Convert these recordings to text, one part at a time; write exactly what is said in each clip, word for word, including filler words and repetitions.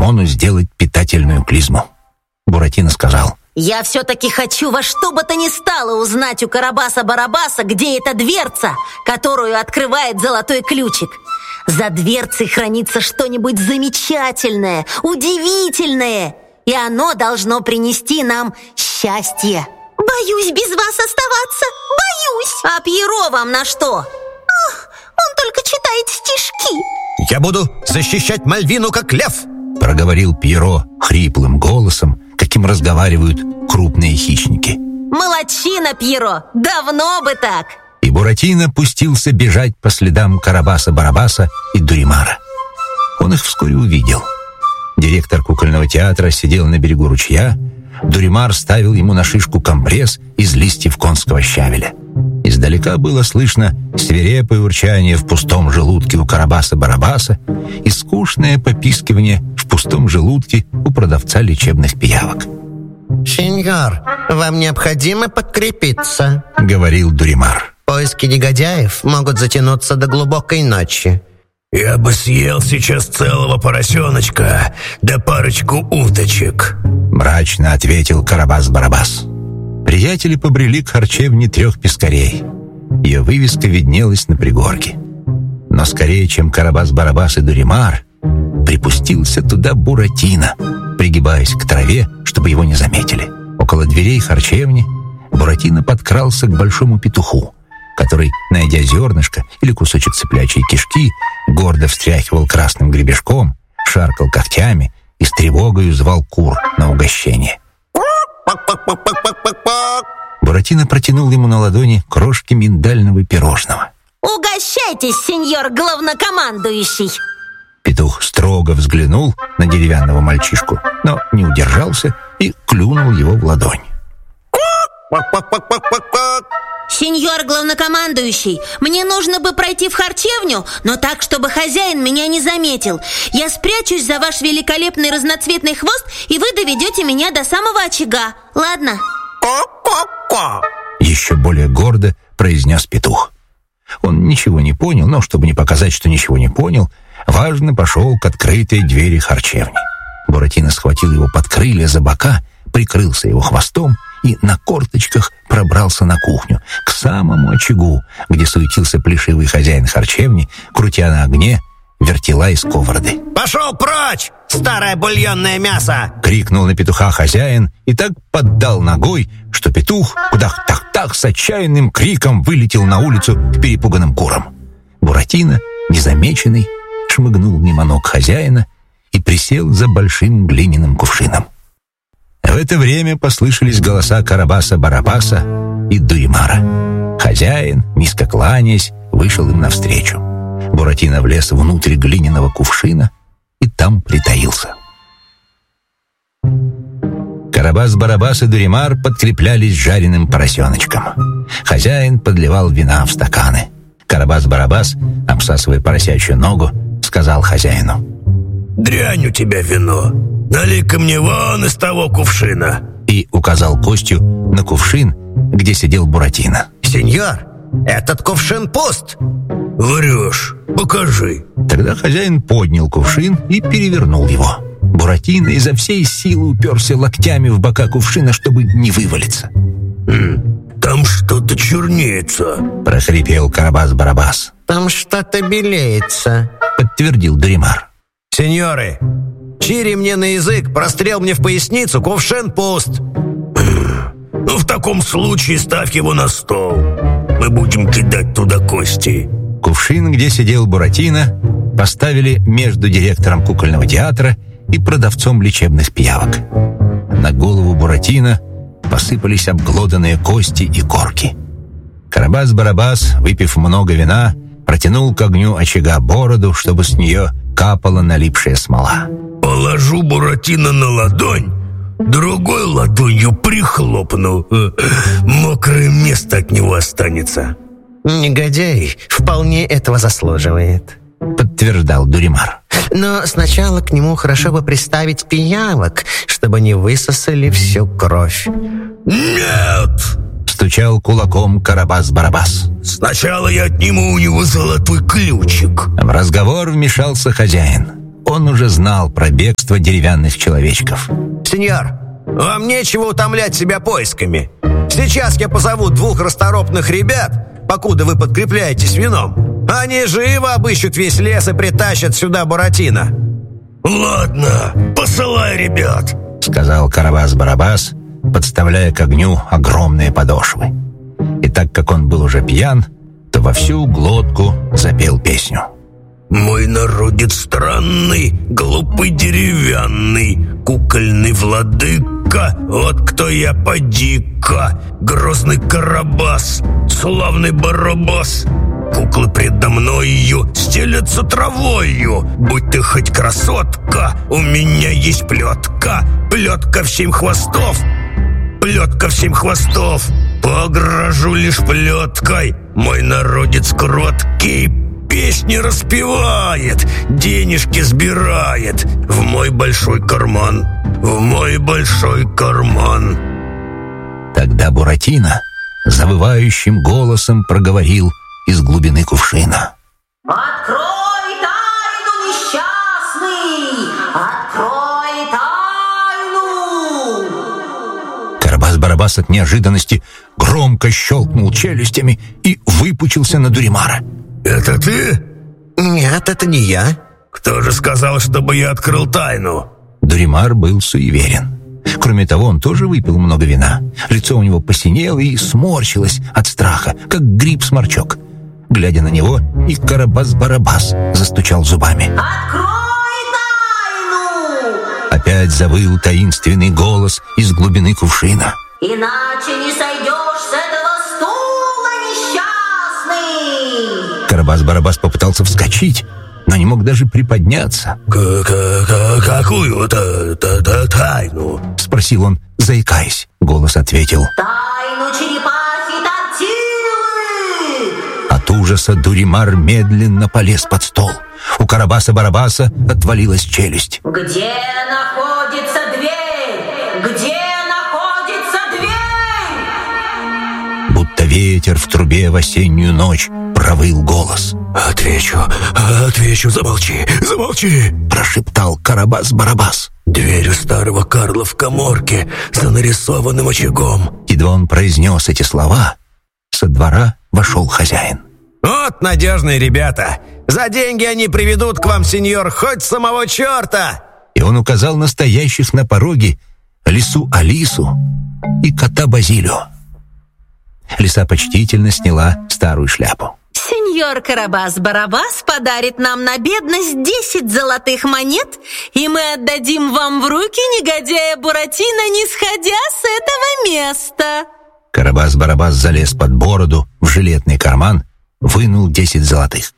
лимону сделать питательную клизму. Буратино сказал: «Я все-таки хочу во что бы то ни стало узнать у Карабаса-Барабаса, где эта дверца, которую открывает золотой ключик. За дверцей хранится что-нибудь замечательное, удивительное, и оно должно принести нам счастье». «Боюсь без вас оставаться, боюсь!» «А Пьеро вам на что?» «Ах, он только читает стишки!» «Я буду защищать Мальвину, как лев!» проговорил Пьеро хриплым голосом, каким разговаривают крупные хищники. «Молодчина, Пьеро! Давно бы так!» И Буратино пустился бежать по следам Карабаса-Барабаса и Дуримара. Он их вскоре увидел. Директор кукольного театра сидел на берегу ручья. Дуримар ставил ему на шишку компресс из листьев конского щавеля. Издалека было слышно свирепое урчание в пустом желудке у Карабаса-Барабаса и скучное попискивание в пустом желудке у продавца лечебных пиявок. «Сеньор, вам необходимо подкрепиться», — говорил Дуримар. «Поиски негодяев могут затянуться до глубокой ночи». «Я бы съел сейчас целого поросеночка, да парочку уточек», — мрачно ответил Карабас-Барабас. Приятели побрели к харчевне трех пескарей. Ее вывеска виднелась на пригорке. Но скорее, чем Карабас-Барабас и Дуримар, припустился туда Буратино, пригибаясь к траве, чтобы его не заметили. Около дверей харчевни Буратино подкрался к большому петуху, который, найдя зернышко или кусочек цыплячьей кишки, гордо встряхивал красным гребешком, шаркал когтями и с тревогою звал кур на угощение. Буратино протянул ему на ладони крошки миндального пирожного. «Угощайтесь, сеньор главнокомандующий!» Петух строго взглянул на деревянного мальчишку, но не удержался и клюнул его в ладонь. «Сеньор главнокомандующий, мне нужно бы пройти в харчевню, но так, чтобы хозяин меня не заметил. Я спрячусь за ваш великолепный разноцветный хвост, и вы доведете меня до самого очага. Ладно?» Еще более гордо произнес петух. Он ничего не понял, но, чтобы не показать, что ничего не понял, важно пошел к открытой двери харчевни. Буратино схватил его под крылья за бока, прикрылся его хвостом и на корточках пробрался на кухню, к самому очагу, где суетился плешивый хозяин харчевни, крутя на огне вертела и сковороды. «Пошел прочь, старое бульонное мясо!» — крикнул на петуха хозяин и так поддал ногой, что петух кудах-так-так с отчаянным криком вылетел на улицу к перепуганным курам. Буратино, незамеченный, шмыгнул мимо ног хозяина и присел за большим глиняным кувшином. В это время послышались голоса Карабаса-Барабаса и Дуримара. Хозяин, низко кланяясь, вышел им навстречу. Буратино влез внутрь глиняного кувшина и там притаился. Карабас-Барабас и Дуримар подкреплялись жареным поросеночком. Хозяин подливал вина в стаканы. Карабас-Барабас, обсасывая поросячью ногу, сказал хозяину: «Дрянь у тебя вино, налей-ка мне вон из того кувшина», и указал костью на кувшин, где сидел Буратино. «Сеньор, этот кувшин пуст!» «Врешь, покажи». Тогда хозяин поднял кувшин и перевернул его. Буратино изо всей силы уперся локтями в бока кувшина, чтобы не вывалиться. «Там что-то чернеется», — прохрипел Карабас-Барабас. «Там что-то белеется», — подтвердил Дуримар. «Сеньоры, чири мне на язык, прострел мне в поясницу, кувшин пуст». «Ну, в таком случае ставь его на стол. Мы будем кидать туда кости». Кувшин, где сидел Буратино, поставили между директором кукольного театра и продавцом лечебных пиявок. На голову Буратино посыпались обглоданные кости и корки. Карабас-Барабас, выпив много вина, протянул к огню очага бороду, чтобы с нее капала налипшая смола. «Положу Буратино на ладонь, другой ладонью прихлопну. Мокрое место от него останется». «Негодяй вполне этого заслуживает», — подтверждал Дуримар. «Но сначала к нему хорошо бы приставить пиявок, чтобы они высосали всю кровь». «Нет!» — стучал кулаком Карабас-Барабас. «Сначала я отниму у него золотой ключик». В разговор вмешался хозяин. Он уже знал про бегство деревянных человечков. «Сеньор, вам нечего утомлять себя поисками. Сейчас я позову двух расторопных ребят, покуда вы подкрепляетесь вином. Они живо обыщут весь лес и притащат сюда Буратино». «Ладно, посылай ребят», — сказал Карабас-Барабас, подставляя к огню огромные подошвы. И так как он был уже пьян, то во всю глотку запел песню. «Мой народец странный, глупый деревянный, кукольный владыка, вот кто я, поди-ка, грозный Карабас, славный Барабас. Куклы предо мною стелятся травою, будь ты хоть красотка, у меня есть плетка, плетка в семь хвостов, плетка в семь хвостов, погрожу лишь плеткой, мой народец кроткий, песни распевает, денежки сбирает в мой большой карман, в мой большой карман». Тогда Буратино завывающим голосом проговорил из глубины кувшина: «Открой тайну, несчастный! Открой тайну!» Карабас-Барабас от неожиданности громко щелкнул челюстями и выпучился на Дуримара. «Это ты?» Нет, это не я. «Кто же сказал, чтобы я открыл тайну?» Дуримар был суеверен. Кроме того, он тоже выпил много вина. Лицо у него посинело и сморщилось от страха, как гриб-сморчок. Глядя на него, и Карабас-Барабас застучал зубами. «Открой тайну! Опять завыл таинственный голос из глубины кувшина. Иначе не сойдешь с этого стула, несчастный!» Карабас-Барабас попытался вскочить, но не мог даже приподняться. «Какую-то тайну?» — спросил он, заикаясь. Голос ответил: «Тайну черепахи Тортилы!» От ужаса Дуримар медленно полез под стол. У Карабаса-Барабаса отвалилась челюсть. «Где находится дверь? Где находится дверь?» Будто ветер в трубе в осеннюю ночь провыл голос. «Отвечу, отвечу, замолчи, замолчи!» — прошептал Карабас-Барабас. «Дверь у старого Карла в каморке за нарисованным очагом». Едва он произнес эти слова, со двора вошел хозяин. «Вот надежные ребята! За деньги они приведут к вам, сеньор, хоть самого черта!» И он указал на стоящих на пороге лису Алису и кота Базилио. Лиса почтительно сняла старую шляпу. «Сеньор Карабас-Барабас подарит нам на бедность десять золотых монет, и мы отдадим вам в руки негодяя Буратино, не сходя с этого места». Карабас-Барабас залез под бороду в жилетный карман, вынул десять золотых.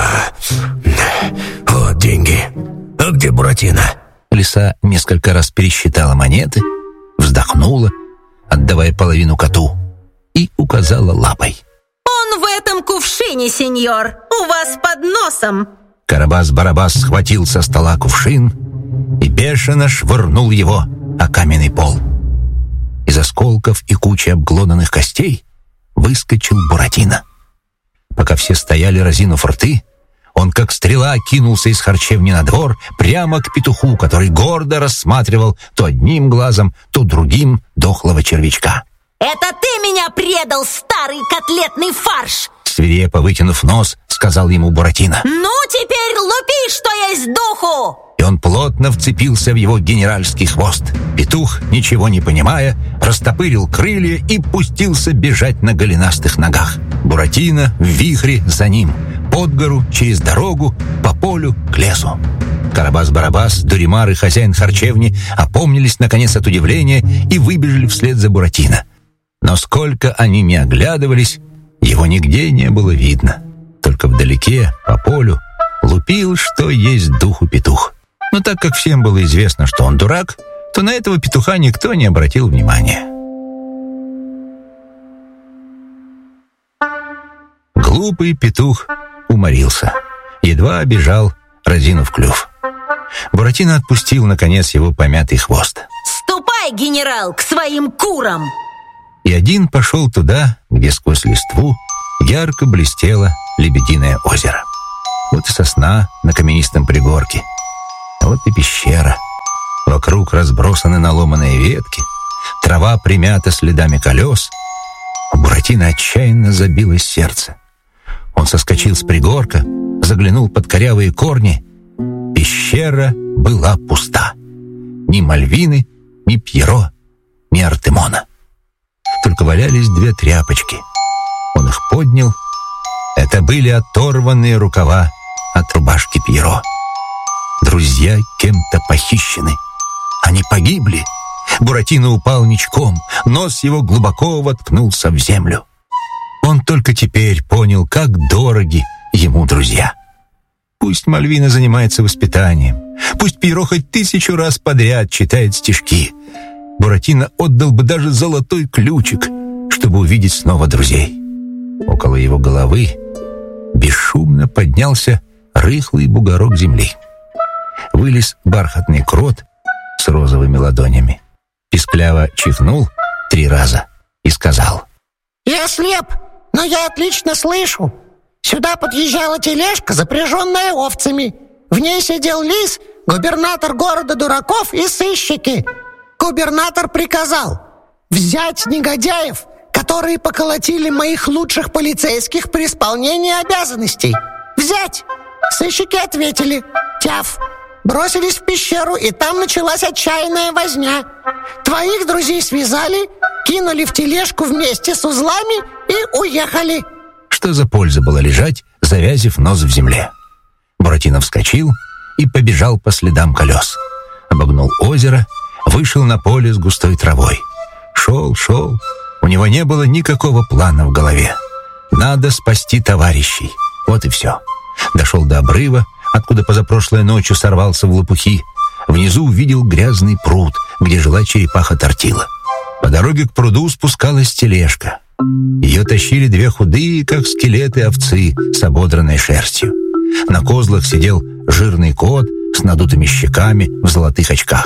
«Вот деньги. А где Буратино?» Лиса несколько раз пересчитала монеты, вздохнула, отдавая половину коту, и указала лапой. «Он в этом кувшине, сеньор, у вас под носом». Карабас-Барабас схватил со стола кувшин и бешено швырнул его о каменный пол. Из осколков и кучи обглоданных костей выскочил Буратино. Пока все стояли, разинув рты, он как стрела кинулся из харчевни на двор прямо к петуху, который гордо рассматривал то одним глазом, то другим дохлого червячка. «Это ты меня предал, старый котлетный фарш!» Свирепо вытянув нос, сказал ему Буратино. «Ну, теперь лупи, что есть духу!» И он плотно вцепился в его генеральский хвост. Петух, ничего не понимая, растопырил крылья и пустился бежать на голенастых ногах. Буратино в вихре за ним, под гору, через дорогу, по полю, к лесу. Карабас-Барабас, Дуримар и хозяин харчевни опомнились наконец от удивления и выбежали вслед за Буратино. Но сколько они ни оглядывались, его нигде не было видно. Только вдалеке, по полю, лупил, что есть духу петух. Но так как всем было известно, что он дурак, то на этого петуха никто не обратил внимания. Глупый петух уморился, едва бежал, разинув клюв. Буратино отпустил, наконец, его помятый хвост. «Ступай, генерал, к своим курам!» И один пошел туда, где сквозь листву ярко блестело Лебединое озеро. Вот и сосна на каменистом пригорке. Вот и пещера. Вокруг разбросаны наломанные ветки, трава примята следами колес. У Буратино отчаянно забилось сердце. Он соскочил с пригорка, заглянул под корявые корни. Пещера была пуста. Ни Мальвины, ни Пьеро, ни Артемона. Только валялись две тряпочки. Он их поднял. Это были оторванные рукава от рубашки Пьеро. Друзья кем-то похищены. Они погибли. Буратино упал ничком, нос его глубоко воткнулся в землю. Он только теперь понял, как дороги ему друзья. Пусть Мальвина занимается воспитанием, пусть Пьеро хоть тысячу раз подряд читает стишки. Буратино отдал бы даже золотой ключик, чтобы увидеть снова друзей. Около его головы бесшумно поднялся рыхлый бугорок земли. Вылез бархатный крот с розовыми ладонями. Пискляво чихнул три раза и сказал: «Я слеп, но я отлично слышу. Сюда подъезжала тележка, запряженная овцами. В ней сидел лис, губернатор города дураков и сыщики. Губернатор приказал взять негодяев, которые поколотили моих лучших полицейских при исполнении обязанностей. Взять!» Сыщики ответили: «Тяф!» Бросились в пещеру, и там началась отчаянная возня. Твоих друзей связали, кинули в тележку вместе с узлами и уехали. Что за польза была лежать, завязив нос в земле? Буратино вскочил и побежал по следам колес. Обогнул озеро, вышел на поле с густой травой. Шел, шел. У него не было никакого плана в голове. Надо спасти товарищей. Вот и все. Дошел до обрыва, откуда позапрошлой ночью сорвался в лопухи. Внизу увидел грязный пруд, где жила черепаха Тортила. По дороге к пруду спускалась тележка. Ее тащили две худые, как скелеты, овцы с ободранной шерстью. На козлах сидел жирный кот с надутыми щеками в золотых очках.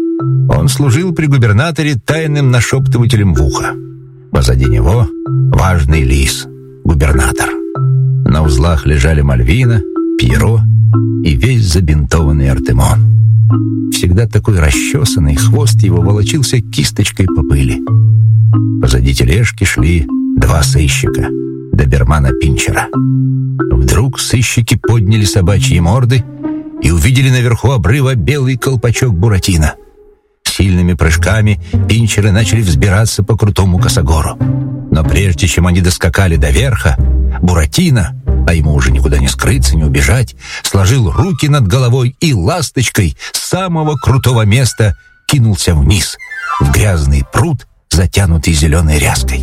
Он служил при губернаторе тайным нашептывателем в ухо. Позади него важный лис, губернатор. На узлах лежали Мальвина, Пьеро и весь забинтованный Артемон. Всегда такой расчесанный, хвост его волочился кисточкой по пыли. Позади тележки шли два сыщика, добермана Пинчера. Вдруг сыщики подняли собачьи морды и увидели наверху обрыва белый колпачок Буратино. Сильными прыжками пинчеры начали взбираться по крутому косогору. Но прежде чем они доскакали до верха, Буратино, а ему уже никуда не скрыться, не убежать, сложил руки над головой и ласточкой с самого крутого места кинулся вниз, в грязный пруд, затянутый зеленой ряской.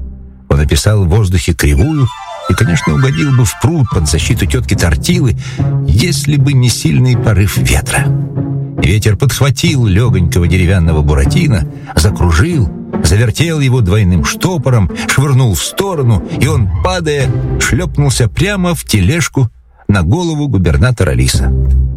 Он описал в воздухе кривую и, конечно, угодил бы в пруд под защиту тетки Тортилы, если бы не сильный порыв ветра. Ветер подхватил легонького деревянного Буратино, закружил, завертел его двойным штопором, швырнул в сторону, и он, падая, шлепнулся прямо в тележку на голову губернатора лиса.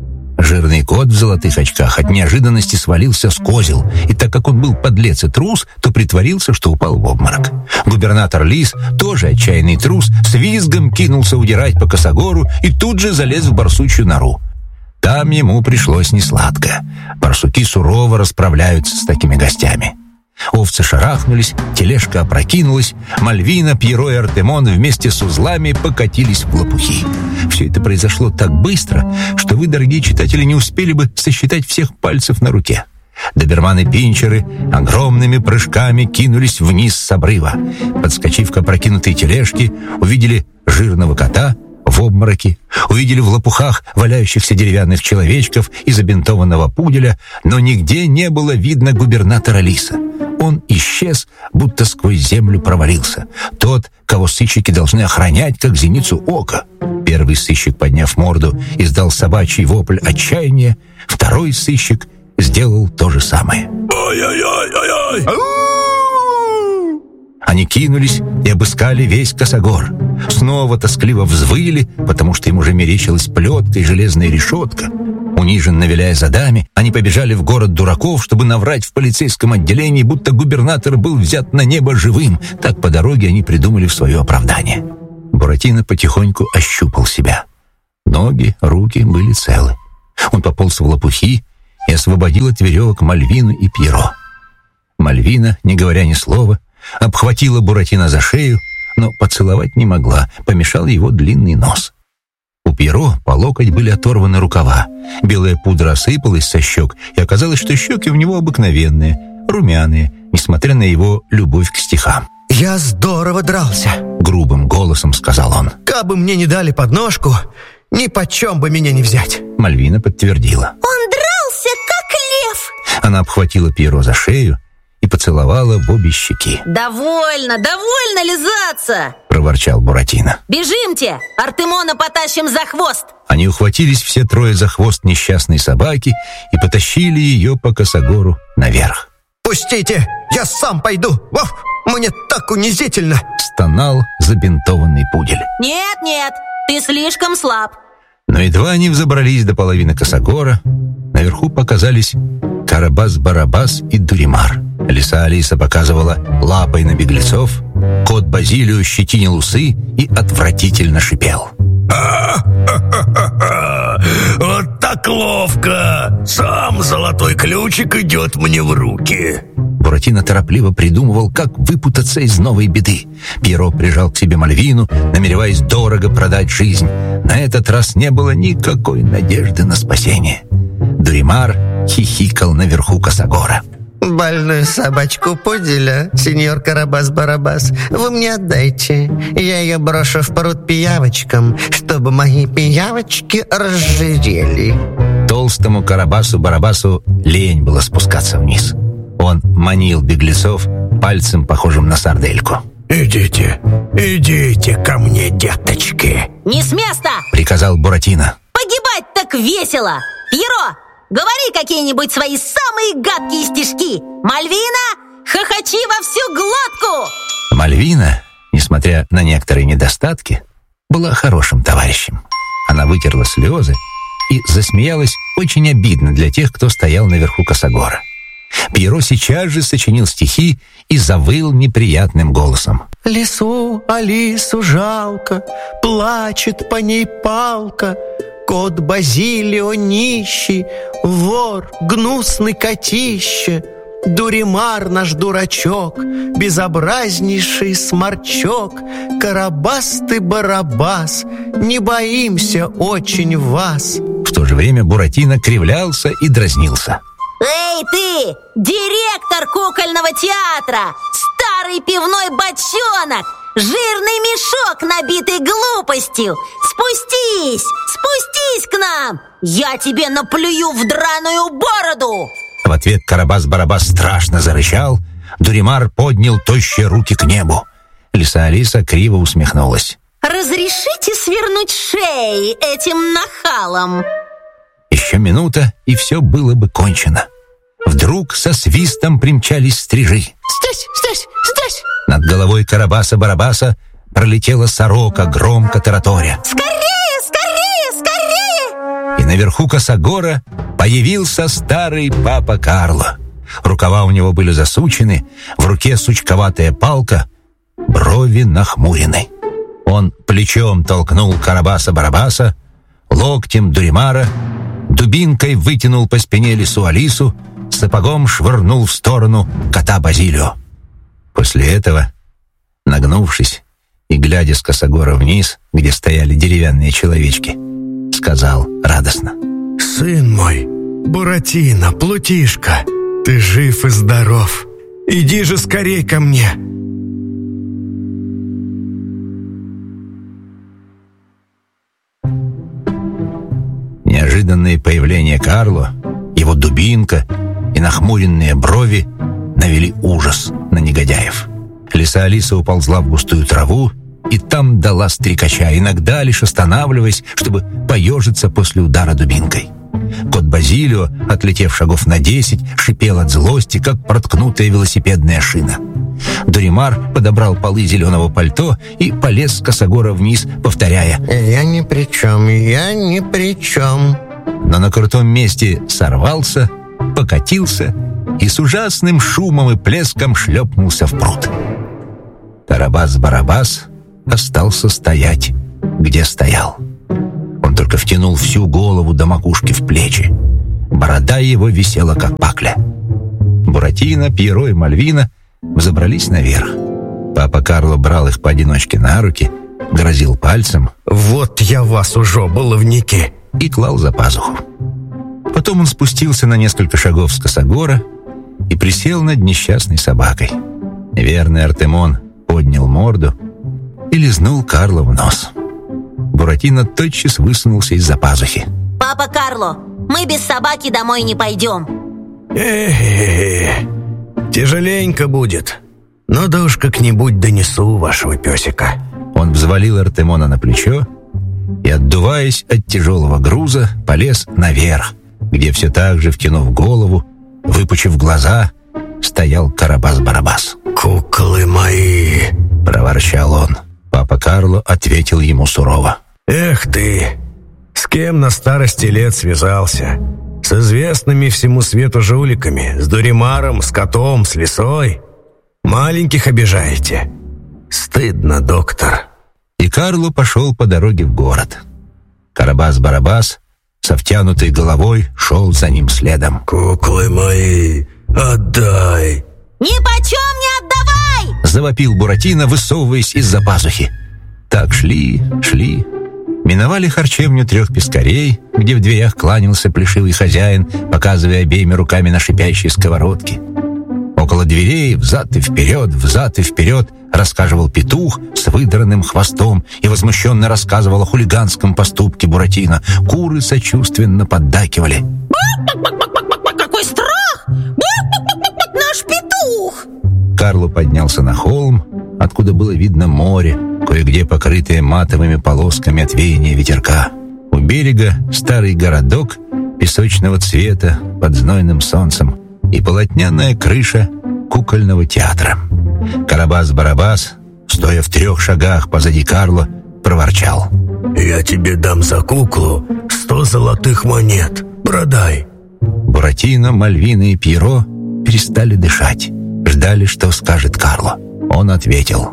Жирный кот в золотых очках от неожиданности свалился с козел, и так как он был подлец и трус, то притворился, что упал в обморок. Губернатор лис, тоже отчаянный трус, с визгом кинулся удирать по косогору и тут же залез в барсучью нору. Там ему пришлось несладко. Барсуки сурово расправляются с такими гостями. Овцы шарахнулись, тележка опрокинулась, Мальвина, Пьеро и Артемон вместе с узлами покатились в лопухи. Все это произошло так быстро, что вы, дорогие читатели, не успели бы сосчитать всех пальцев на руке. Доберманы-пинчеры огромными прыжками кинулись вниз с обрыва. Подскочив к опрокинутой тележке, увидели жирного кота в обмороке, увидели в лопухах валяющихся деревянных человечков и забинтованного пуделя, но нигде не было видно губернатора лиса. Он исчез, будто сквозь землю провалился. Тот, кого сыщики должны охранять, как зеницу ока. Первый сыщик, подняв морду, издал собачий вопль отчаяния. Второй сыщик сделал то же самое. Ай-яй-яй-яй-яй! Они кинулись и обыскали весь косогор. Снова тоскливо взвыли, потому что им уже мерещилась плетка и железная решетка. Униженно виляя задами, они побежали в город дураков, чтобы наврать в полицейском отделении, будто губернатор был взят на небо живым. Так по дороге они придумали в свое оправдание. Буратино потихоньку ощупал себя. Ноги, руки были целы. Он пополз в лопухи и освободил от веревок Мальвину и Пьеро. Мальвина, не говоря ни слова, обхватила Буратино за шею, но поцеловать не могла, помешал его длинный нос. У Пьеро по локоть были оторваны рукава, белая пудра осыпалась со щек, и оказалось, что щеки у него обыкновенные, румяные, несмотря на его любовь к стихам. «Я здорово дрался», — грубым голосом сказал он. «Кабы мне не дали подножку, ни почем бы меня не взять». Мальвина подтвердила. Он дрался, как лев. Она обхватила Пьеро за шею и поцеловала в обе щеки. «Довольно, довольно лизаться!» — проворчал Буратино. «Бежимте! Артемона потащим за хвост!» Они ухватились все трое за хвост несчастной собаки и потащили ее по косогору наверх. «Пустите! Я сам пойду! Вов! Мне так унизительно!» — стонал забинтованный пудель. «Нет, нет, ты слишком слаб!» Но едва они взобрались до половины косогора, наверху показались Карабас-Барабас и Дуримар. Лиса Алиса показывала лапой на беглецов, кот Базилио щетинил усы и отвратительно шипел. Вот так ловко! Сам золотой ключик идет мне в руки. Буратино торопливо придумывал, как выпутаться из новой беды. Пьеро прижал к себе Мальвину, намереваясь дорого продать жизнь. На этот раз не было никакой надежды на спасение. Дуримар хихикал наверху косогора. Больную собачку пуделя, сеньор Карабас-Барабас, вы мне отдайте. Я ее брошу в пруд пиявочкам, чтобы мои пиявочки разжирели. Толстому Карабасу-Барабасу лень было спускаться вниз. Он манил беглецов пальцем, похожим на сардельку. «Идите, идите ко мне, деточки!» «Не с места!» — приказал Буратино. «Погибать так весело! Пьеро, говори какие-нибудь свои самые гадкие стишки! Мальвина, хохочи во всю глотку!» Мальвина, несмотря на некоторые недостатки, была хорошим товарищем. Она вытерла слезы и засмеялась очень обидно для тех, кто стоял наверху косогора. Пьеро сейчас же сочинил стихи и завыл неприятным голосом. Лису Алису жалко, плачет по ней палка. Кот Базилио нищий, вор, гнусный котище. Дуримар наш дурачок, безобразнейший сморчок. Карабас ты, Барабас, не боимся очень вас. В то же время Буратино кривлялся и дразнился. «Эй ты, директор кукольного театра! Старый пивной бочонок! Жирный мешок, набитый глупостью! Спустись! Спустись к нам! Я тебе наплюю в драную бороду!» В ответ Карабас-Барабас страшно зарычал. Дуримар поднял тощие руки к небу. Лиса Алиса криво усмехнулась. «Разрешите свернуть шеи этим нахалам?» Еще минута, и все было бы кончено. Вдруг со свистом примчались стрижи. Здесь, здесь, здесь! Над головой Карабаса-Барабаса пролетела сорока, громко тараторя. Скорее, скорее, скорее! И наверху косогора появился старый папа Карло. Рукава у него были засучены, в руке сучковатая палка, брови нахмурены. Он плечом толкнул Карабаса-Барабаса, локтем Дуримара, дубинкой вытянул по спине лису Алису, сапогом швырнул в сторону кота Базилио. После этого, нагнувшись и глядя с косогора вниз, где стояли деревянные человечки, сказал радостно: «Сын мой, Буратино, Плутишка, ты жив и здоров. Иди же скорей ко мне!» Неожиданное появление Карло, его дубинка и нахмуренные брови навели ужас на негодяев. Лиса Алиса уползла в густую траву и там дала стрекача, иногда лишь останавливаясь, чтобы поежиться после удара дубинкой. Кот Базилио, отлетев шагов на десять, шипел от злости, как проткнутая велосипедная шина. Дуримар подобрал полы зеленого пальто и полез с косогора вниз, повторяя: Я ни при чем, я ни при чем. Но на крутом месте сорвался, покатился и с ужасным шумом и плеском шлепнулся в пруд. Карабас-Барабас остался стоять, где стоял. Он только Дядюшка втянул всю голову до макушки в плечи. Борода его висела, как пакля. Буратино, Пьеро и Мальвина взобрались наверх. Папа Карло брал их поодиночке на руки, грозил пальцем. «Вот я вас уже, баловники!» И клал за пазуху. Потом он спустился на несколько шагов с косогора и присел над несчастной собакой. Верный Артемон поднял морду и лизнул Карло в нос. Буратино тотчас высунулся из-за пазухи. Папа Карло, мы без собаки домой не пойдем. Э-э-э, тяжеленько будет. Но да уж как-нибудь донесу вашего песика. Он взвалил Артемона на плечо и, отдуваясь от тяжелого груза, полез наверх, где все так же, втянув голову, выпучив глаза, стоял Карабас-Барабас. «Куклы мои!» — проворчал он. Папа Карло ответил ему сурово. «Эх ты! С кем на старости лет связался? С известными всему свету жуликами, с Дуримаром, с котом, с лисой? Маленьких обижаете? Стыдно, доктор!» И Карло пошел по дороге в город. Карабас-Барабас со втянутой головой шел за ним следом. «Куклы мои, отдай!» «Ни почем не отдавай!» — завопил Буратино, высовываясь из-за пазухи. Так шли, шли. Миновали харчевню трех пескарей, где в дверях кланялся плешивый хозяин, показывая обеими руками на шипящие сковородки. Около дверей взад и вперед, взад и вперед рассказывал петух с выдранным хвостом и возмущенно рассказывал о хулиганском поступке Буратино. Куры сочувственно поддакивали. Какой страх! Наш петух! Карло поднялся на холм, откуда было видно море, кое-где покрытое матовыми полосками от веяния ветерка. У берега старый городок песочного цвета под знойным солнцем и полотняная крыша кукольного театра. Карабас-Барабас, стоя в трех шагах позади Карло, проворчал. «Я тебе дам за куклу сто золотых монет. Продай». Буратино, Мальвина и Пьеро перестали дышать, ждали, что скажет Карло. Он ответил.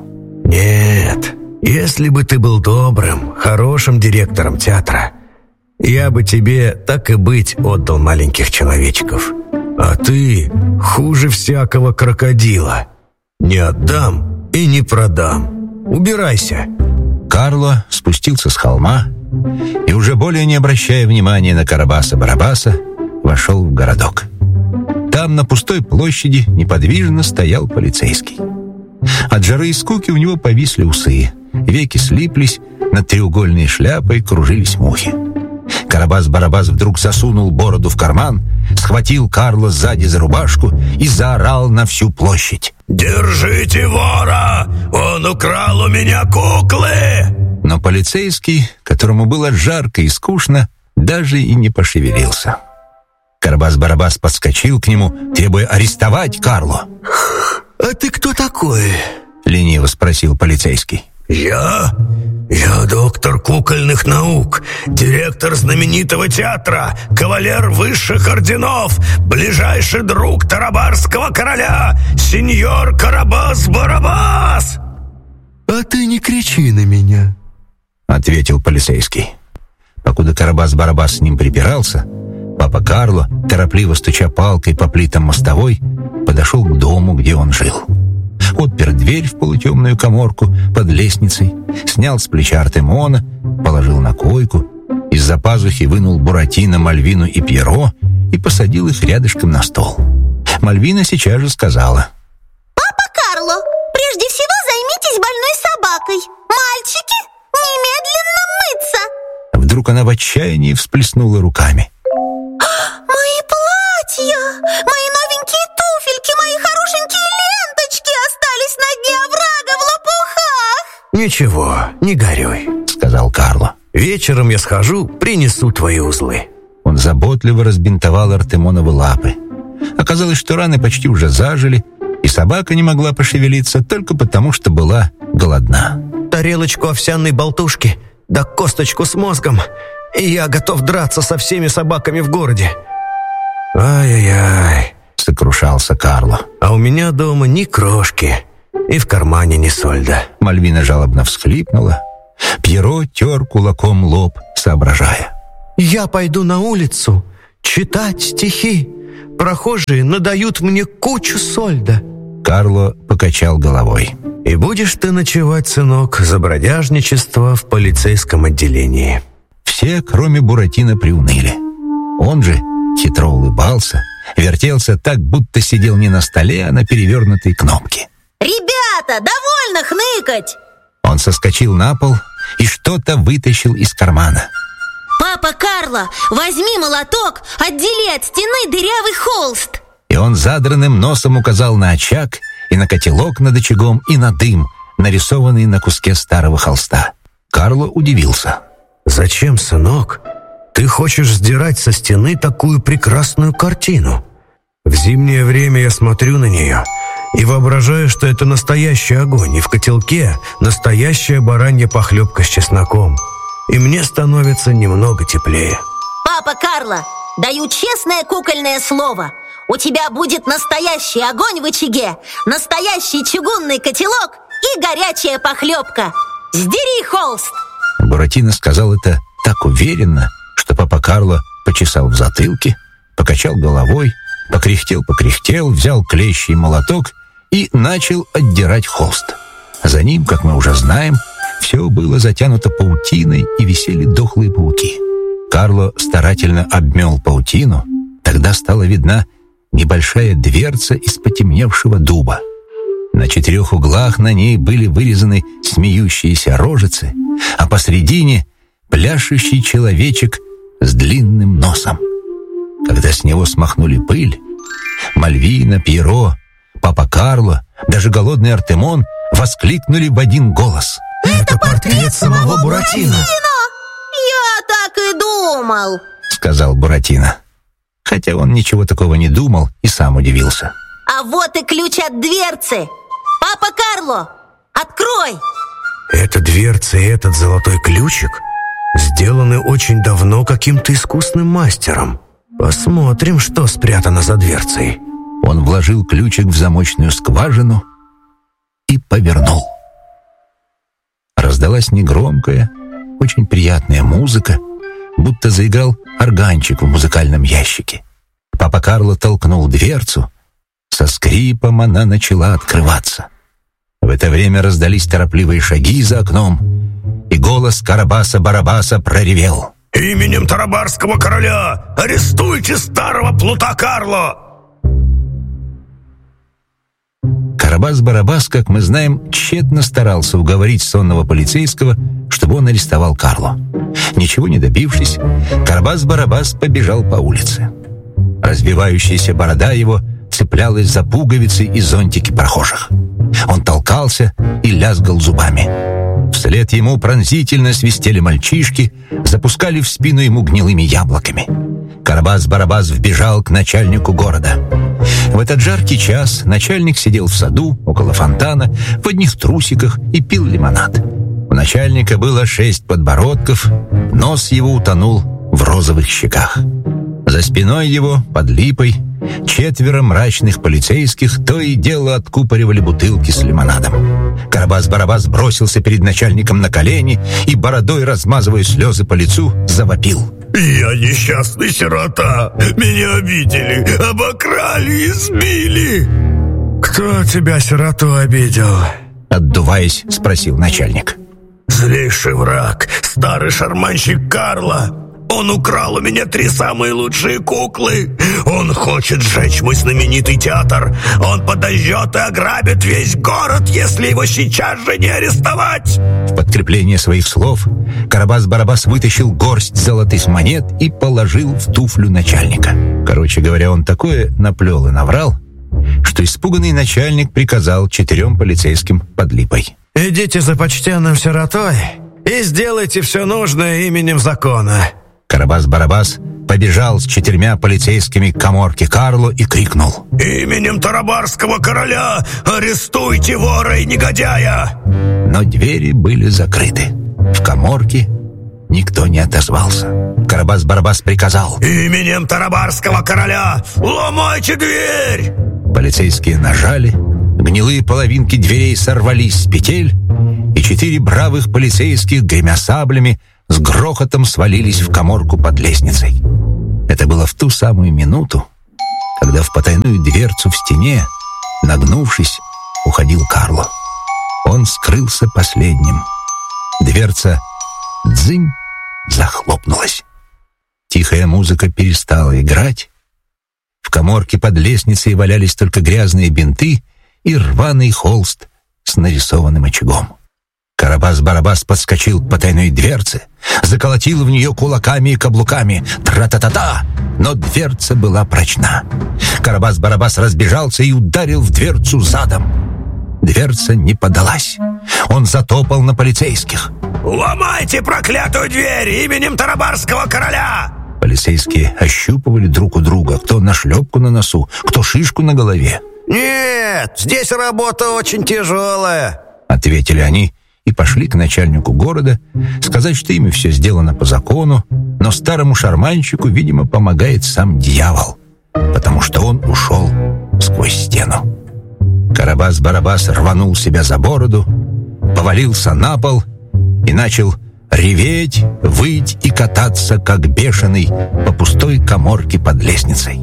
«Нет, если бы ты был добрым, хорошим директором театра, я бы тебе, так и быть, отдал маленьких человечков. А ты хуже всякого крокодила. Не отдам и не продам. Убирайся». Карло спустился с холма и, уже более не обращая внимания на Карабаса-Барабаса, вошел в городок. Там, на пустой площади, неподвижно стоял полицейский. От жары и скуки у него повисли усы, веки слиплись, над треугольной шляпой кружились мухи. Карабас-Барабас вдруг засунул бороду в карман, схватил Карло сзади за рубашку и заорал на всю площадь. «Держите вора! Он украл у меня куклы!» Но полицейский, которому было жарко и скучно, даже и не пошевелился. Карабас-Барабас подскочил к нему, требуя арестовать Карло. «А ты кто такой?» — лениво спросил полицейский. «Я? Я доктор кукольных наук, директор знаменитого театра, кавалер высших орденов, ближайший друг тарабарского короля, сеньор Карабас-Барабас!» «А ты не кричи на меня», — ответил полицейский. Покуда Карабас-Барабас с ним припирался, папа Карло, торопливо стуча палкой по плитам мостовой, подошел к дому, где он жил. Отпер дверь в полутемную каморку под лестницей, снял с плеча Артемона, положил на койку, из-за пазухи вынул Буратино, Мальвину и Пьеро и посадил их рядышком на стол. Мальвина сейчас же сказала: «Папа Карло, прежде всего займитесь больной собакой. Мальчики, немедленно мыться!» Вдруг она в отчаянии всплеснула руками. «Мои платья, мои новенькие туфельки, мои хорошенькие ленточки остались на дне оврага в лопухах!» «Ничего, не горюй», — сказал Карло. «Вечером я схожу, принесу твои узлы». Он заботливо разбинтовал Артемоновы лапы. Оказалось, что раны почти уже зажили, и собака не могла пошевелиться только потому, что была голодна. «Тарелочку овсяной болтушки, да косточку с мозгом, и я готов драться со всеми собаками в городе». «Ай-яй-яй», — сокрушался Карло. «А у меня дома ни крошки, и в кармане ни сольда». Мальвина жалобно всхлипнула. Пьеро тер кулаком лоб, соображая. «Я пойду на улицу читать стихи. Прохожие надают мне кучу сольда». Карло покачал головой. «И будешь ты ночевать, сынок, за бродяжничество в полицейском отделении». Все, кроме Буратино, приуныли. Он же хитро улыбался, вертелся так, будто сидел не на столе, а на перевернутой кнопке. Ребята, довольно хныкать! Он соскочил на пол и что-то вытащил из кармана. Папа Карло, возьми молоток, отдели от стены дырявый холст. И он задранным носом указал на очаг и на котелок над очагом и на дым, нарисованный на куске старого холста. Карло удивился. «Зачем, сынок? Ты хочешь сдирать со стены такую прекрасную картину? В зимнее время я смотрю на нее и воображаю, что это настоящий огонь, и в котелке настоящая баранья похлебка с чесноком. И мне становится немного теплее». Папа Карло, даю честное кукольное слово. У тебя будет настоящий огонь в очаге, настоящий чугунный котелок и горячая похлебка. Сдери холст! Буратино сказал это так уверенно, что папа Карло почесал в затылке, покачал головой, покряхтел-покряхтел, взял клещи и молоток и начал отдирать холст. За ним, как мы уже знаем, все было затянуто паутиной и висели дохлые пауки. Карло старательно обмел паутину, тогда стала видна небольшая дверца из потемневшего дуба. На четырех углах на ней были вырезаны смеющиеся рожицы, а посредине пляшущий человечек с длинным носом. Когда с него смахнули пыль, Мальвина, Пьеро, папа Карло, даже голодный Артемон воскликнули в один голос: «Это портрет самого Буратино!» Я так и думал, сказал Буратино. Хотя он ничего такого не думал и сам удивился. А вот и ключ от дверцы. Папа Карло, открой! Эта дверца и этот золотой ключик сделаны очень давно каким-то искусным мастером. Посмотрим, что спрятано за дверцей. Он вложил ключик в замочную скважину и повернул. Раздалась негромкая, очень приятная музыка, будто заиграл органчик в музыкальном ящике. Папа Карло толкнул дверцу. Со скрипом она начала открываться. В это время раздались торопливые шаги за окном, и голос Карабаса-Барабаса проревел: «Именем Тарабарского короля арестуйте старого плута Карло!» Карабас-Барабас, как мы знаем, тщетно старался уговорить сонного полицейского, чтобы он арестовал Карло. Ничего не добившись, Карабас-Барабас побежал по улице. Развивающаяся борода его цеплялась за пуговицы и зонтики прохожих. Он толкался и лязгал зубами. Вслед ему пронзительно свистели мальчишки, запускали в спину ему гнилыми яблоками. Карабас-Барабас вбежал к начальнику города. В этот жаркий час начальник сидел в саду около фонтана в одних трусиках и пил лимонад. У начальника было шесть подбородков, нос его утонул в розовых щеках. За спиной его, под липой, четверо мрачных полицейских то и дело откупоривали бутылки с лимонадом. Карабас-Барабас бросился перед начальником на колени и, бородой размазывая слезы по лицу, завопил: «Я несчастный сирота! Меня обидели, обокрали, избили!» «Кто тебя, сироту, обидел?» Отдуваясь, спросил начальник. «Злейший враг, старый шарманщик Карло. Он украл у меня три самые лучшие куклы. Он хочет сжечь мой знаменитый театр. Он подожжет и ограбит весь город, если его сейчас же не арестовать!» В подкрепление своих слов Карабас-Барабас вытащил горсть золотых монет и положил в туфлю начальника. Короче говоря, он такое наплел и наврал, что испуганный начальник приказал четырем полицейским под липой: «Идите за почтенным сиротой и сделайте все нужное именем закона». Карабас-Барабас побежал с четырьмя полицейскими к каморке Карло и крикнул: «Именем Тарабарского короля арестуйте вора и негодяя!» Но двери были закрыты. В каморке никто не отозвался. Карабас-Барабас приказал: «Именем Тарабарского короля ломайте дверь!» Полицейские нажали, гнилые половинки дверей сорвались с петель, и четыре бравых полицейских, гремя саблями, с грохотом свалились в каморку под лестницей. Это было в ту самую минуту, когда в потайную дверцу в стене, нагнувшись, уходил Карло. Он скрылся последним. Дверца «дзынь» захлопнулась. Тихая музыка перестала играть. В каморке под лестницей валялись только грязные бинты и рваный холст с нарисованным очагом. Карабас-Барабас подскочил к потайной дверце, заколотил в нее кулаками и каблуками. Тра-та-та-та! Но дверца была прочна. Карабас-Барабас разбежался и ударил в дверцу задом. Дверца не поддалась. Он затопал на полицейских. «Ломайте проклятую дверь именем Тарабарского короля!» Полицейские ощупывали друг у друга, кто нашлепку на носу, кто шишку на голове. «Нет, здесь работа очень тяжелая», — ответили они и пошли к начальнику города сказать, что ими все сделано по закону, но старому шарманщику, видимо, помогает сам дьявол, потому что он ушел сквозь стену. Карабас-Барабас рванул себя за бороду, повалился на пол и начал реветь, выть и кататься, как бешеный, по пустой каморке под лестницей.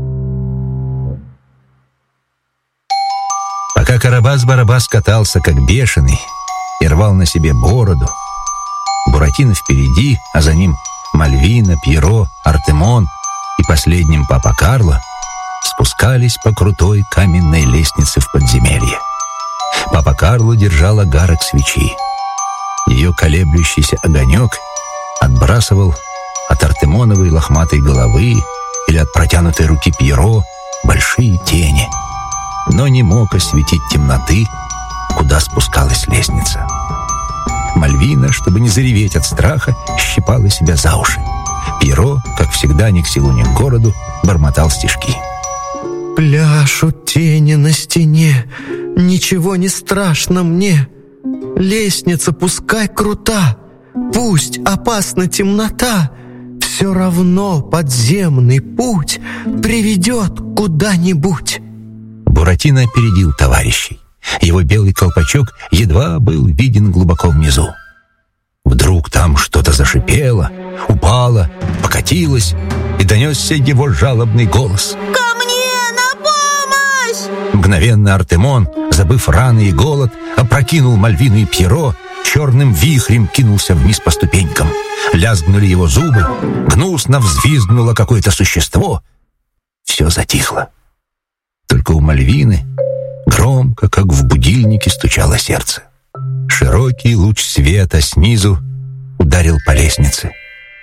Пока Карабас-Барабас катался, как бешеный, и рвал на себе бороду, Буратино впереди, а за ним Мальвина, Пьеро, Артемон и последним папа Карло спускались по крутой каменной лестнице в подземелье. Папа Карло держал огарок свечи. Ее колеблющийся огонек отбрасывал от Артемоновой лохматой головы или от протянутой руки Пьеро большие тени, но не мог осветить темноты, куда спускалась лестница. Мальвина, чтобы не зареветь от страха, щипала себя за уши. Пьеро, как всегда, ни к селу, ни к городу, бормотал стишки. «Пляшут тени на стене, ничего не страшно мне. Лестница пускай крута, пусть опасна темнота, все равно подземный путь приведет куда-нибудь». Буратино опередил товарищей. Его белый колпачок едва был виден глубоко внизу. Вдруг там что-то зашипело, упало, покатилось, и донесся его жалобный голос. «Ко мне на помощь!» Мгновенно Артемон, забыв раны и голод, опрокинул Мальвину и Пьеро, черным вихрем кинулся вниз по ступенькам. Лязгнули его зубы, гнусно взвизгнуло какое-то существо. Все затихло. Только у Мальвины громко, как в будильнике, стучало сердце. Широкий луч света снизу ударил по лестнице.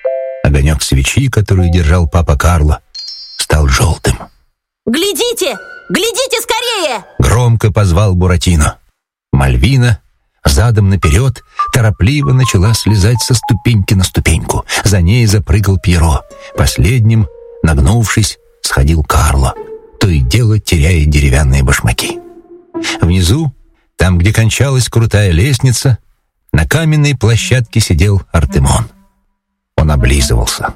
Огонек свечи, которую держал папа Карло, стал желтым. «Глядите! Глядите скорее!» Громко позвал Буратино. Мальвина задом наперед торопливо начала слезать со ступеньки на ступеньку. За ней запрыгал Пьеро. Последним, нагнувшись, сходил Карло, то и дело теряя деревянные башмаки. Внизу, там, где кончалась крутая лестница, на каменной площадке сидел Артемон. Он облизывался.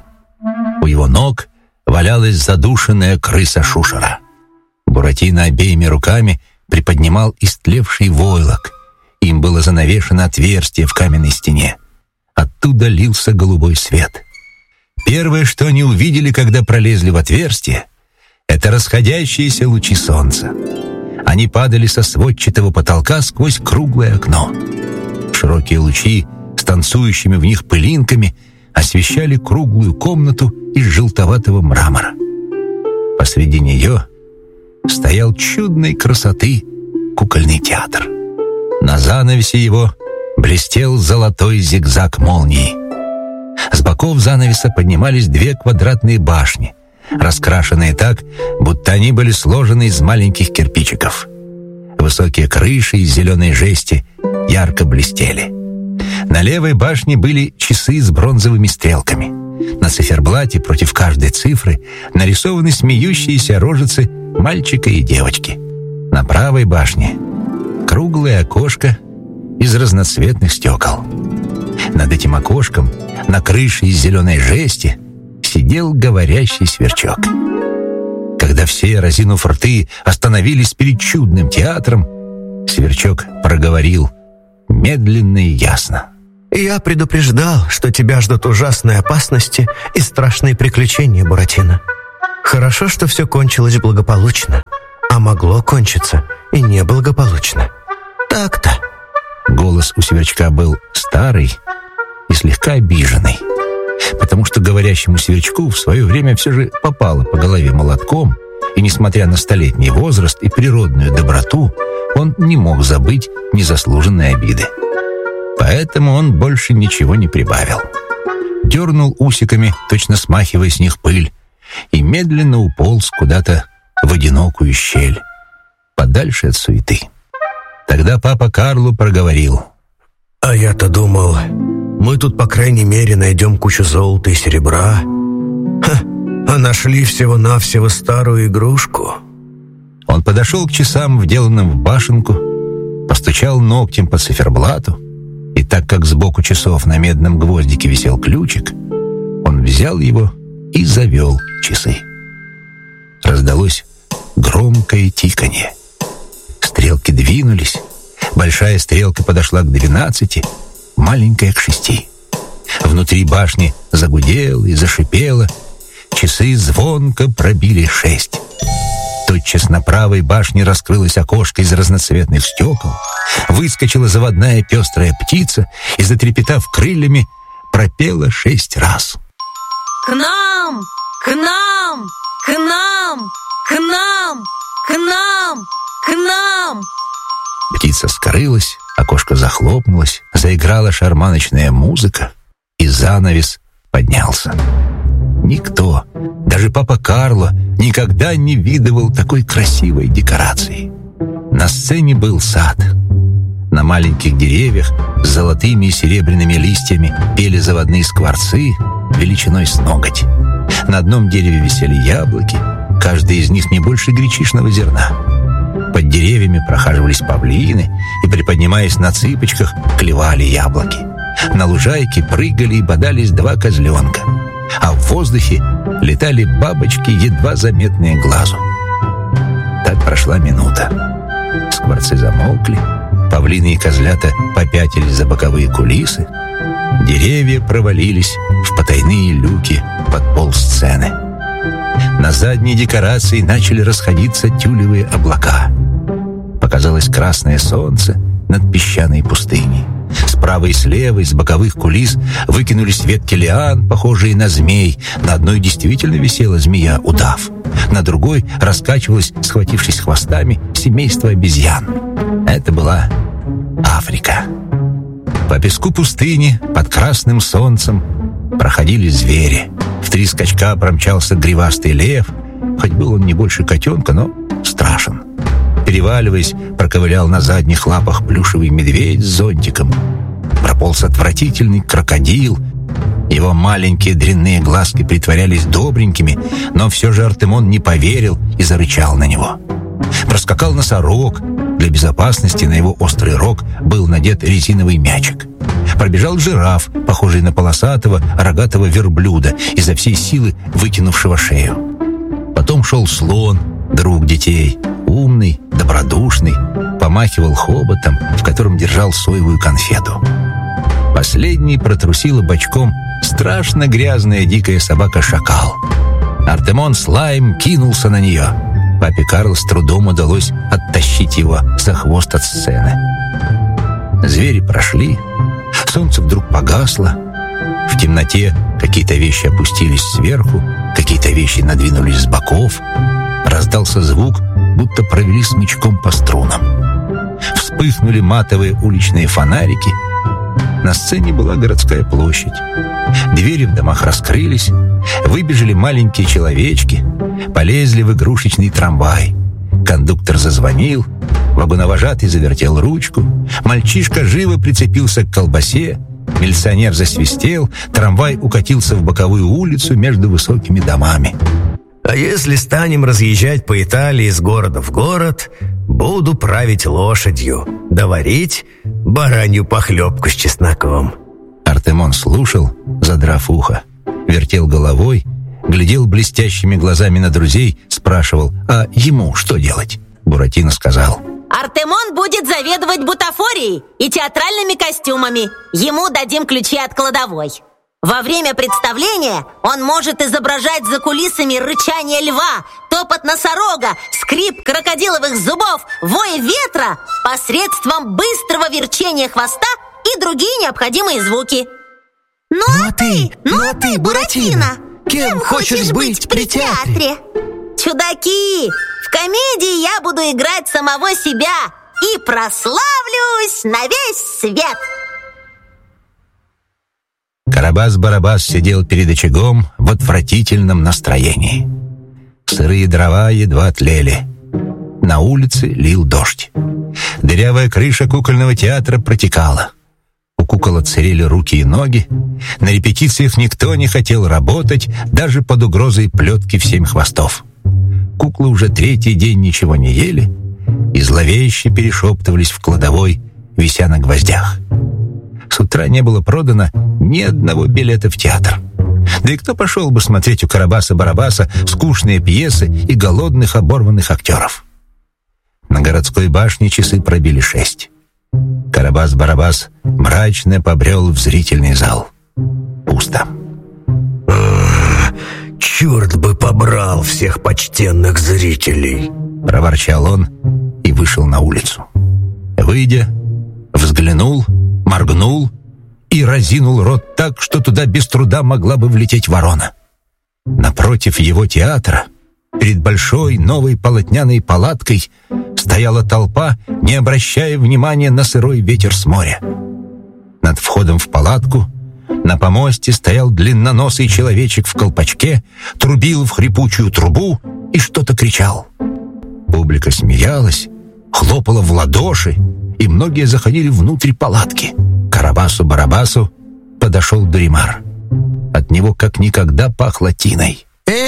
У его ног валялась задушенная крыса Шушера. Буратино обеими руками приподнимал истлевший войлок. Им было занавешено отверстие в каменной стене. Оттуда лился голубой свет. Первое, что они увидели, когда пролезли в отверстие, это расходящиеся лучи солнца. Они падали со сводчатого потолка сквозь круглое окно. Широкие лучи с танцующими в них пылинками освещали круглую комнату из желтоватого мрамора. Посреди нее стоял чудной красоты кукольный театр. На занавесе его блестел золотой зигзаг молнии. С боков занавеса поднимались две квадратные башни, раскрашенные так, будто они были сложены из маленьких кирпичиков. Высокие крыши из зеленой жести ярко блестели. На левой башне были часы с бронзовыми стрелками. На циферблате против каждой цифры нарисованы смеющиеся рожицы мальчика и девочки. На правой башне круглое окошко из разноцветных стекол. Над этим окошком, на крыше из зеленой жести, сидел говорящий сверчок. Когда все, разинув рты, остановились перед чудным театром, сверчок проговорил медленно и ясно: Я предупреждал, что тебя ждут ужасные опасности и страшные приключения, Буратино. Хорошо, что все кончилось благополучно, а могло кончиться и неблагополучно. Так-то». Голос у Сверчка был старый и слегка обиженный, потому что говорящему Сверчку в свое время все же попало по голове молотком, и, несмотря на столетний возраст и природную доброту, он не мог забыть незаслуженные обиды. Поэтому он больше ничего не прибавил. Дернул усиками, точно смахивая с них пыль, и медленно уполз куда-то в одинокую щель, подальше от суеты. Тогда папа Карло проговорил: «А я-то думал, мы тут, по крайней мере, найдем кучу золота и серебра. Ха, а нашли всего-навсего старую игрушку». Он подошел к часам, вделанным в башенку, постучал ногтем по циферблату, и так как сбоку часов на медном гвоздике висел ключик, он взял его и завел часы. Раздалось громкое тиканье. Стрелки двинулись. Большая стрелка подошла к двенадцати, маленькая к шести. Внутри башни загудело и зашипело. Часы звонко пробили шесть. Тотчас на правой башне раскрылось окошко из разноцветных стекол, выскочила заводная пестрая птица и, затрепетав крыльями, пропела шесть раз. К нам! К нам! К нам! К нам! К нам! К нам! Птица скрылась, окошко захлопнулось, заиграла шарманочная музыка, и занавес поднялся. Никто, даже папа Карло, никогда не видывал такой красивой декорации. На сцене был сад. На маленьких деревьях с золотыми и серебряными листьями пели заводные скворцы величиной с ноготь. На одном дереве висели яблоки, каждый из них не больше гречишного зерна. Под деревьями прохаживались павлины и, приподнимаясь на цыпочках, клевали яблоки. На лужайке прыгали и бодались два козленка, а в воздухе летали бабочки, едва заметные глазу. Так прошла минута. Скворцы замолкли, павлины и козлята попятились за боковые кулисы, деревья провалились в потайные люки под пол сцены. На задней декорации начали расходиться тюлевые облака. Показалось красное солнце над песчаной пустыней. Справа и слева из боковых кулис выкинулись ветки лиан, похожие на змей. На одной действительно висела змея-удав, на другой раскачивалась, схватившись хвостами, семейство обезьян. Это была Африка. По песку пустыни под красным солнцем проходили звери. В три скачка промчался гривастый лев, хоть был он не больше котенка, но страшен. Переваливаясь, проковылял на задних лапах плюшевый медведь с зонтиком. Прополз отвратительный крокодил. Его маленькие дрянные глазки притворялись добренькими, но все же Артемон не поверил и зарычал на него. Проскакал носорог. Для безопасности на его острый рог был надет резиновый мячик. Пробежал жираф, похожий на полосатого рогатого верблюда, изо всей силы вытянувшего шею. Потом шел слон, друг детей, умный, добродушный, помахивал хоботом, в котором держал соевую конфету. Последней протрусила бочком страшно грязная дикая собака-шакал. Артемон с лаем кинулся на нее. Папе Карло с трудом удалось оттащить его за хвост от сцены. Звери прошли, солнце вдруг погасло. В темноте какие-то вещи опустились сверху, какие-то вещи надвинулись с боков. Раздался звук, будто провели смычком по струнам. Вспыхнули матовые уличные фонарики. На сцене была городская площадь. Двери в домах раскрылись, выбежали маленькие человечки, полезли в игрушечный трамвай. Кондуктор зазвонил, вагоновожатый завертел ручку, мальчишка живо прицепился к колбасе, милиционер засвистел, трамвай укатился в боковую улицу между высокими домами. А если станем разъезжать по Италии из города в город, буду править лошадью, да варить баранью похлебку с чесноком». Артемон слушал, задрав ухо, вертел головой, глядел блестящими глазами на друзей, спрашивал, а ему что делать? Буратино сказал: Артемон будет заведовать бутафорией и театральными костюмами. Ему дадим ключи от кладовой. Во время представления он может изображать за кулисами рычание льва, топот носорога, скрип крокодиловых зубов, вой ветра посредством быстрого верчения хвоста и другие необходимые звуки. Ну а ты, ну а ты, Буратино, кем хочешь быть при театре? Чудаки, в комедии я буду играть самого себя и прославлюсь на весь свет. Карабас-Барабас сидел перед очагом в отвратительном настроении. Сырые дрова едва тлели. На улице лил дождь. Дырявая крыша кукольного театра протекала. У кукол отсырели руки и ноги. На репетициях никто не хотел работать, даже под угрозой плетки в семь хвостов. Куклы уже третий день ничего не ели и зловеще перешептывались в кладовой, вися на гвоздях. С утра не было продано ни одного билета в театр. Да и кто пошел бы смотреть у Карабаса-Барабаса скучные пьесы и голодных оборванных актеров? На городской башне часы пробили шесть. Карабас-Барабас мрачно побрел в зрительный зал. Пусто. «Черт бы побрал всех почтенных зрителей!» — проворчал он и вышел на улицу. Выйдя, взглянул, моргнул и разинул рот так, что туда без труда могла бы влететь ворона. Напротив его театра, перед большой новой полотняной палаткой, стояла толпа, не обращая внимания на сырой ветер с моря. Над входом в палатку на помосте стоял длинноносый человечек в колпачке, трубил в хрипучую трубу и что-то кричал. Публика смеялась, хлопала в ладоши, и многие заходили внутрь палатки. К Карабасу-Барабасу подошел Дуримар. От него как никогда пахло тиной.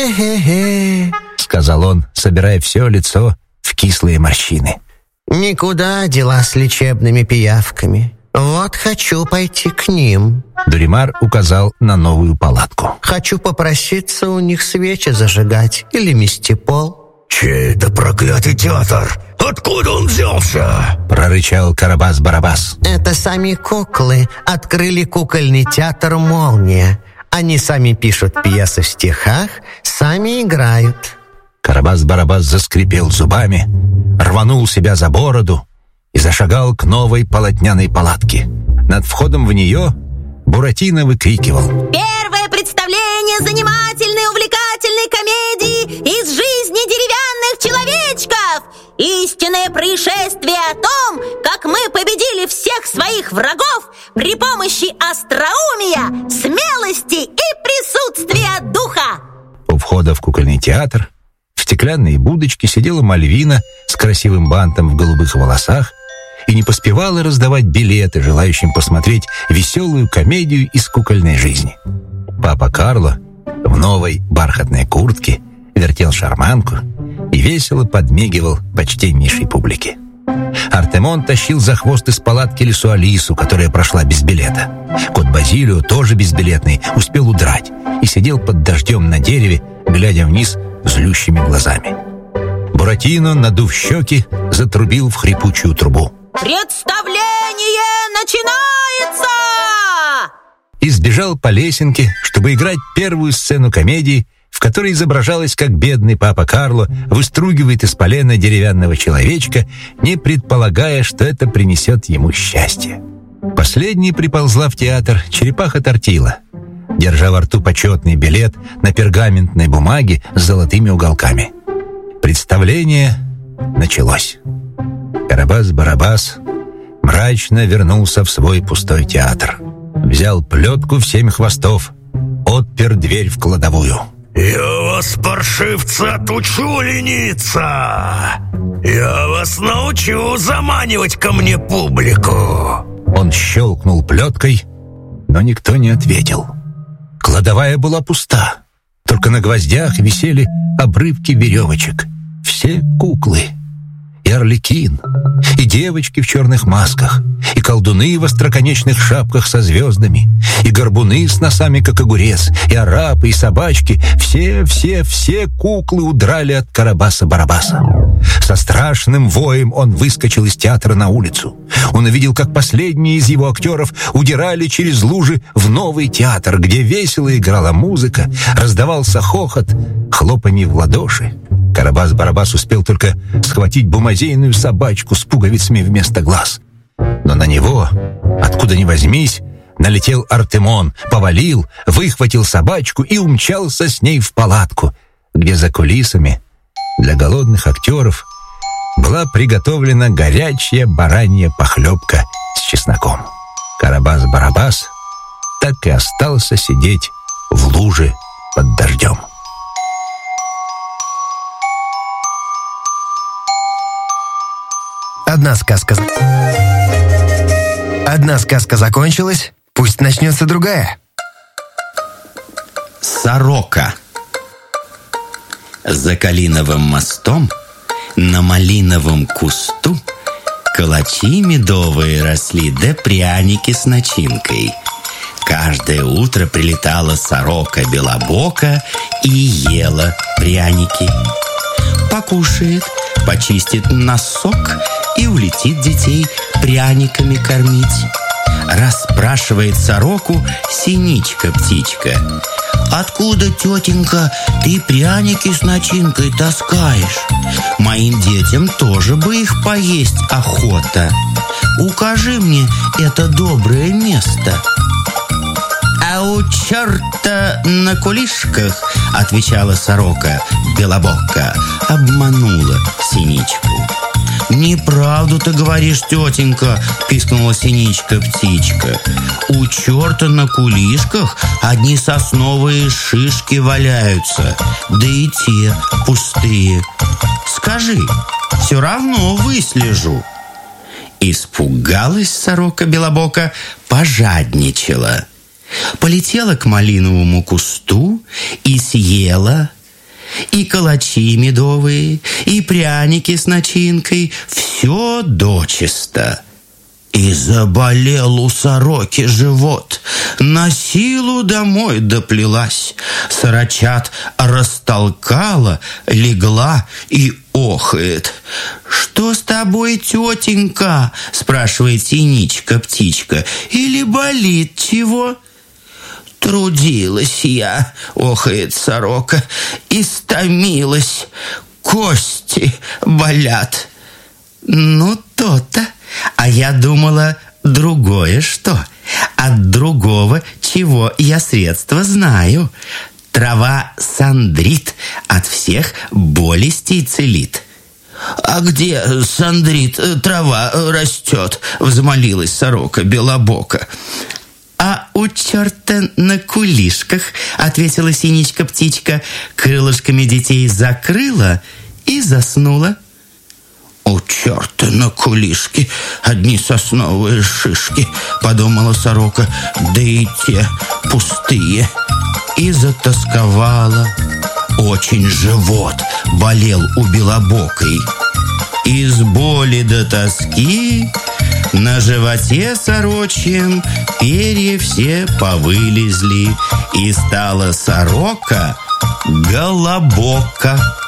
«Э-э-э», — сказал он, собирая все лицо в кислые морщины. «Никуда дела с лечебными пиявками. Вот хочу пойти к ним». Дуримар указал на новую палатку. «Хочу попроситься у них свечи зажигать или мести пол». «Чей это проклятый театр? Откуда он взялся?» — прорычал Карабас-Барабас. «Это сами куклы открыли кукольный театр «Молния». Они сами пишут пьесы в стихах, сами играют». Карабас-Барабас заскрипел зубами, рванул себя за бороду и зашагал к новой полотняной палатке. Над входом в нее Буратино выкрикивал: «Первое представление занимательной, увлекательной комедии из жизни деревянных человечков! Истинное происшествие о том, как мы победили всех своих врагов при помощи остроумия, смелости и присутствия духа!» У входа в кукольный театр в стеклянной будочке сидела Мальвина с красивым бантом в голубых волосах и не поспевала раздавать билеты желающим посмотреть веселую комедию из кукольной жизни. Папа Карло в новой бархатной куртке вертел шарманку и весело подмигивал почтеннейшей публике. Артемон тащил за хвост из палатки лису Алису, которая прошла без билета. Кот Базилио, тоже безбилетный, успел удрать и сидел под дождем на дереве, глядя вниз злющими глазами. Буратино, надув щеки, затрубил в хрипучую трубу. «Представление начинается!» И сбежал по лесенке, чтобы играть первую сцену комедии, в которой изображалось, как бедный папа Карло выстругивает из полена деревянного человечка, не предполагая, что это принесет ему счастье. Последней приползла в театр черепаха Тортила, держа во рту почетный билет на пергаментной бумаге с золотыми уголками. Представление началось. Карабас-Барабас мрачно вернулся в свой пустой театр. Взял плетку в семь хвостов, отпер дверь в кладовую. «Я вас, паршивца, отучу лениться! Я вас научу заманивать ко мне публику!» Он щелкнул плеткой, но никто не ответил. Кладовая была пуста, только на гвоздях висели обрывки веревочек. Все куклы. И Арлекин, и девочки в черных масках, и колдуны в остроконечных шапках со звездами, и горбуны с носами, как огурец, и арапы, и собачки. Все, все, все куклы удрали от Карабаса-Барабаса. Со страшным воем он выскочил из театра на улицу. Он увидел, как последние из его актеров удирали через лужи в новый театр, где весело играла музыка, раздавался хохот, хлопанье в ладоши. Карабас-Барабас успел только схватить бумазейную собачку с пуговицами вместо глаз. Но на него, откуда ни возьмись, налетел Артемон, повалил, выхватил собачку и умчался с ней в палатку, где за кулисами для голодных актеров была приготовлена горячая баранья похлебка с чесноком. Карабас-Барабас так и остался сидеть в луже под дождем. Одна сказка... Одна сказка закончилась, пусть начнется другая. Сорока. За Калиновым мостом на малиновом кусту калачи медовые росли, да пряники с начинкой. Каждое утро прилетала сорока-белобока и ела пряники. Покушает, почистит носок и улетит детей пряниками кормить. Расспрашивает сороку синичка-птичка: «Откуда, тетенька, ты пряники с начинкой таскаешь? Моим детям тоже бы их поесть охота. Укажи мне это доброе место». «А у черта на кулишках, — отвечала сорока белобока, обманула синичку. «Неправду ты говоришь, тетенька, — пискнула синичка-птичка. У черта на кулишках одни сосновые шишки валяются, да и те пустые. Скажи, все равно выслежу». Испугалась сорока-белобока, пожадничала. Полетела к малиновому кусту и съела и калачи медовые, и пряники с начинкой, все дочисто. И заболел у сороки живот, на силу домой доплелась, сорочат растолкала, легла и охает. «Что с тобой, тетенька?» — спрашивает синичка-птичка. «Или болит чего?» «Трудилась я, — охает сорока, — истомилась, кости болят». «Ну, то-то, а я думала, другое что? От другого чего я средства знаю. Трава сандрит, от всех болестей целит». «А где, сандрит, трава растет?» — взмолилась сорока белобока. «А у черта на кулишках, — ответила синичка-птичка, — крылышками детей закрыла и заснула». «У черта на кулишке одни сосновые шишки, — подумала сорока, — да и те пустые». И затосковала. Очень живот болел у белобокой. Из боли до тоски на животе сорочьем перья все повылезли, и стала сорока голобока.